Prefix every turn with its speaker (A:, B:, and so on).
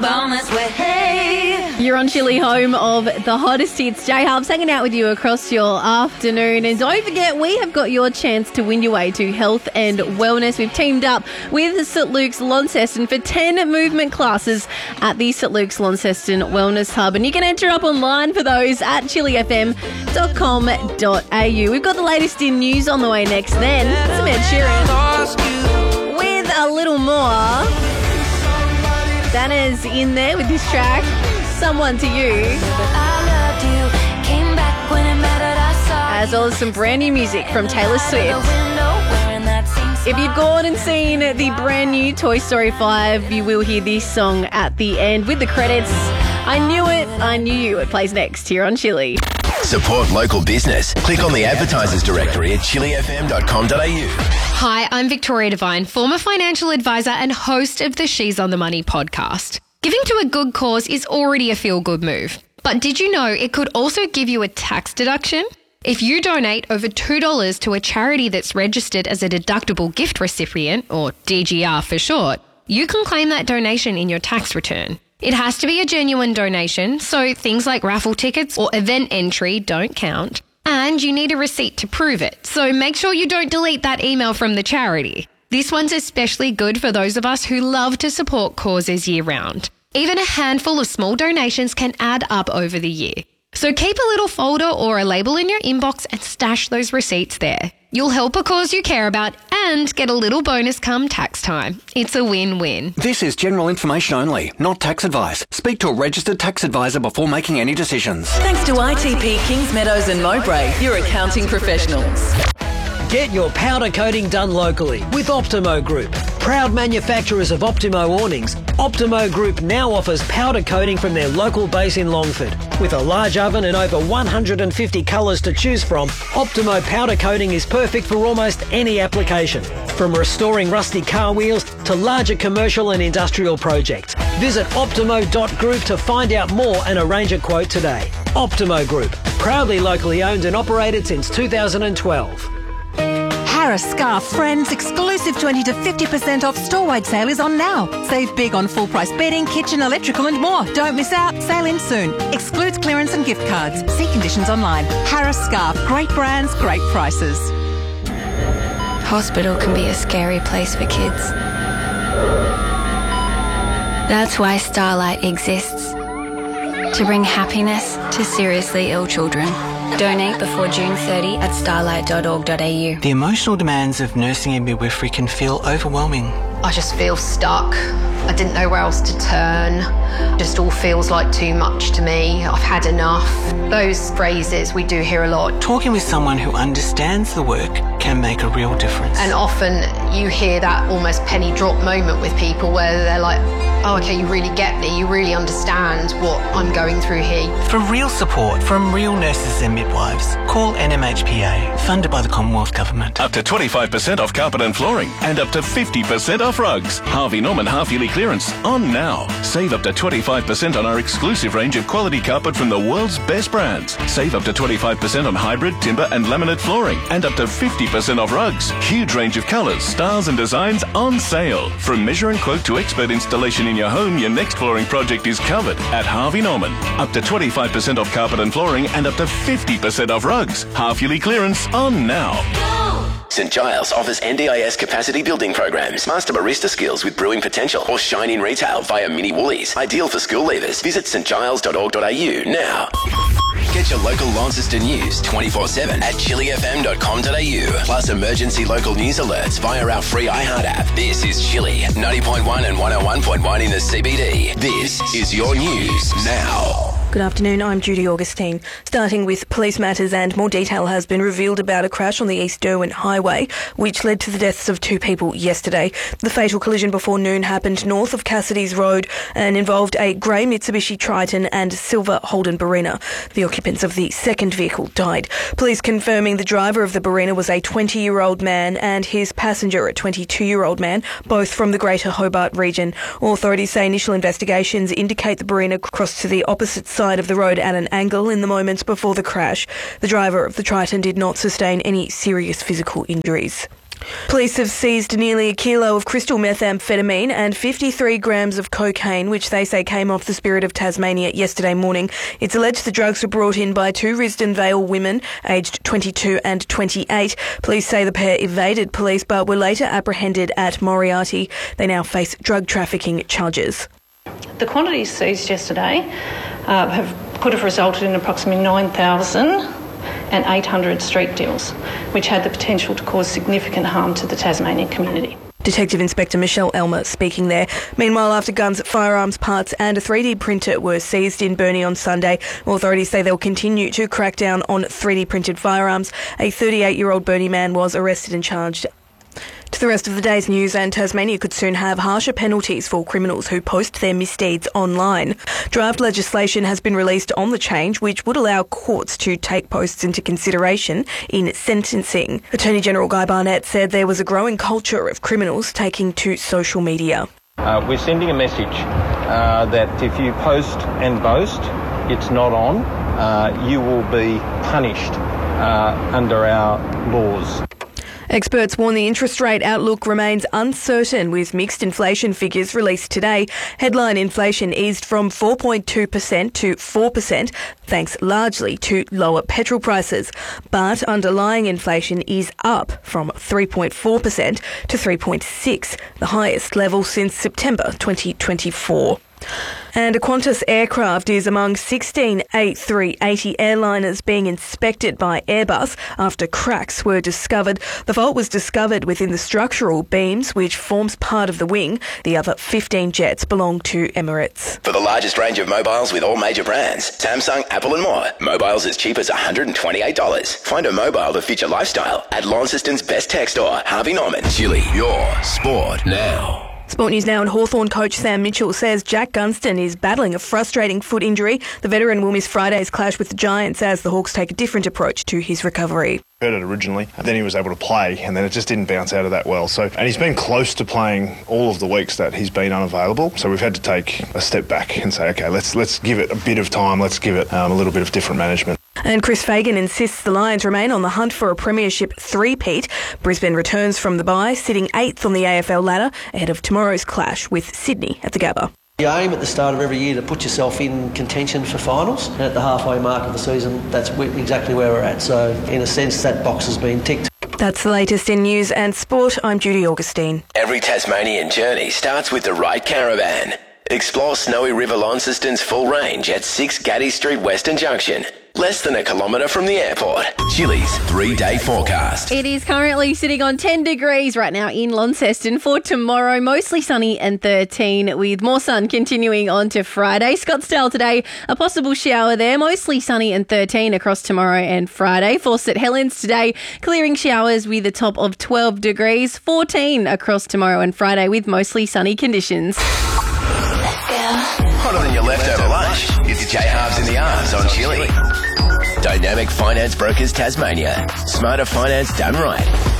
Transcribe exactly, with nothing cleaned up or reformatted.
A: wellness way. Hey.
B: You're on Chili, home of the hottest hits. J Hubs hanging out with you across your afternoon. And don't forget, we have got your chance to win your way to health and wellness. We've teamed up with St Luke's Launceston for ten movement classes at the St Luke's Launceston Wellness Hub. And you can enter up online for those at chili f m dot com dot a u. We've got the latest in news on the way next. Then some Ed Sheeran with a little more. Dana's in there with this track, Someone to You. As well as some brand new music from Taylor Swift. If you've gone and seen the brand new Toy Story five, you will hear this song at the end with the credits. I knew it, I knew you. It plays next here on Chili.
C: Support local business. Click on the advertisers directory at chili f m dot com dot a u.
D: Hi, I'm Victoria Devine, former financial advisor and host of the She's on the Money podcast. Giving to a good cause is already a feel-good move. But did you know it could also give you a tax deduction? If you donate over two dollars to a charity that's registered as a deductible gift recipient, or D G R for short, you can claim that donation in your tax return. It has to be a genuine donation, so things like raffle tickets or event entry don't count. And you need a receipt to prove it, so make sure you don't delete that email from the charity. This one's especially good for those of us who love to support causes year-round. Even a handful of small donations can add up over the year. So keep a little folder or a label in your inbox and stash those receipts there. You'll help a cause you care about and get a little bonus come tax time. It's a win-win.
E: This is general information only, not tax advice. Speak to a registered tax advisor before making any decisions.
A: Thanks to I T P Kings Meadows and Mowbray, your accounting professionals.
F: Get your powder coating done locally with Optimo Group. Proud manufacturers of Optimo awnings, Optimo Group now offers powder coating from their local base in Longford. With a large oven and over one hundred fifty colours to choose from, Optimo powder coating is perfect for almost any application. From restoring rusty car wheels to larger commercial and industrial projects. Visit optimo dot group to find out more and arrange a quote today. Optimo Group, proudly locally owned and operated since two thousand twelve.
G: Harris Scarf Friends exclusive twenty to fifty percent off store-wide sale is on now. Save big on full-price bedding, kitchen, electrical and more. Don't miss out. Sale in soon. Excludes clearance and gift cards. See conditions online. Harris Scarf. Great brands, great prices.
H: Hospital can be a scary place for kids. That's why Starlight exists. To bring happiness to seriously ill children. Donate before June thirtieth at starlight dot org dot a u.
I: The emotional demands of nursing and midwifery can feel overwhelming.
J: I just feel stuck. I didn't know where else to turn. Just all feels like too much to me. I've had enough. Those phrases we do hear a lot.
I: Talking with someone who understands the work can make a real difference.
J: And often you hear that almost penny drop moment with people where they're like, oh, okay, you really get me. You really understand what I'm going through here.
I: For real support from real nurses and midwives, call N M H P A, funded by the Commonwealth Government.
K: Up to twenty-five percent off carpet and flooring and up to fifty percent off rugs. Harvey Norman half-yearly clearance on now. Save up to twenty-five percent on our exclusive range of quality carpet from the world's best brands. Save up to twenty-five percent on hybrid, timber and laminate flooring and up to fifty percent off rugs. Huge range of colours, styles and designs on sale. From measure and quote to expert installation in your home, your next flooring project is covered at Harvey Norman. Up to twenty-five percent off carpet and flooring and up to fifty percent off rugs. Half-yearly clearance on now.
C: St Giles offers N D I S capacity building programs, master barista skills with brewing potential, or shine in retail via Mini Woolies. Ideal for school leavers. Visit st giles dot org dot a u now. Get your local Launceston news twenty-four seven at chili f m dot com dot a u. Plus emergency local news alerts via our free iHeart app. This is Chili, ninety point one and one oh one point one in the C B D. This is your news now.
L: Good afternoon, I'm Judy Augustine. Starting with police matters, and more detail has been revealed about a crash on the East Derwent Highway, which led to the deaths of two people yesterday. The fatal collision before noon happened north of Cassidy's Road and involved a grey Mitsubishi Triton and silver Holden Barina. The occupants of the second vehicle died. Police confirming the driver of the Barina was a twenty-year-old man and his passenger, a twenty-two-year-old man, both from the Greater Hobart region. Authorities say initial investigations indicate the Barina crossed to the opposite side of the road at an angle in the moments before the crash. The driver of the Triton did not sustain any serious physical injuries. Police have seized nearly a kilo of crystal methamphetamine and fifty-three grams of cocaine, which they say came off the Spirit of Tasmania yesterday morning. It's alleged the drugs were brought in by two Risdon Vale women, aged twenty-two and twenty-eight. Police say the pair evaded police but were later apprehended at Moriarty. They now face drug trafficking charges.
M: The quantities seized yesterday uh, have, could have resulted in approximately nine thousand eight hundred street deals, which had the potential to cause significant harm to the Tasmanian community.
L: Detective Inspector Michelle Elmer speaking there. Meanwhile, after guns, firearms parts and a three D printer were seized in Burnie on Sunday, authorities say they'll continue to crack down on three D printed firearms. A thirty-eight-year-old Burnie man was arrested and charged. To the rest of the day's news, and Tasmania could soon have harsher penalties for criminals who post their misdeeds online. Draft legislation has been released on the change, which would allow courts to take posts into consideration in sentencing. Attorney General Guy Barnett said there was a growing culture of criminals taking to social media.
N: Uh, we're sending a message uh, that if you post and boast, it's not on, uh, you will be punished uh, under our laws.
L: Experts warn the interest rate outlook remains uncertain, with mixed inflation figures released today. Headline inflation eased from four point two percent to four percent, thanks largely to lower petrol prices. But underlying inflation is up from three point four percent to three point six percent, the highest level since September twenty twenty-four. And a Qantas aircraft is among sixteen A three eighty airliners being inspected by Airbus after cracks were discovered. The fault was discovered within the structural beams, which forms part of the wing. The other fifteen jets belong to Emirates.
C: For the largest range of mobiles with all major brands, Samsung, Apple and more, mobiles as cheap as one hundred twenty-eight dollars. Find a mobile to fit your lifestyle at Launceston's best tech store, Harvey Norman. Chili, your sport now.
L: Sport News Now, and Hawthorn coach Sam Mitchell says Jack Gunston is battling a frustrating foot injury. The veteran will miss Friday's clash with the Giants as the Hawks take a different approach to his recovery.
O: Heard it originally, and then he was able to play, and then it just didn't bounce out of that well. So, and he's been close to playing all of the weeks that he's been unavailable. So we've had to take a step back and say, okay, let's let's give it a bit of time. Let's give it um, a little bit of different management.
L: And Chris Fagan insists the Lions remain on the hunt for a premiership three-peat. Brisbane returns from the bye, sitting eighth on the A F L ladder ahead of tomorrow's clash with Sydney at the Gabba.
P: You aim at the start of every year to put yourself in contention for finals, and at the halfway mark of the season, that's exactly where we're at. So, in a sense, that box has been ticked.
L: That's the latest in news and sport. I'm Judy Augustine.
C: Every Tasmanian journey starts with the right caravan. Explore Snowy River Launceston's full range at six Gaddy Street Western Junction. Less than a kilometre from the airport. Chili's three-day forecast.
B: It is currently sitting on ten degrees right now in Launceston. For tomorrow, mostly sunny and thirteen, with more sun continuing on to Friday. Scottsdale today, a possible shower there. Mostly sunny and thirteen across tomorrow and Friday. For St Helens today, clearing showers with a top of twelve degrees. fourteen across tomorrow and Friday with mostly sunny conditions.
C: Hotter than your leftover lunch. It's J-Halves in the Arms on Chili. Dynamic Finance Brokers Tasmania. Smarter finance done right.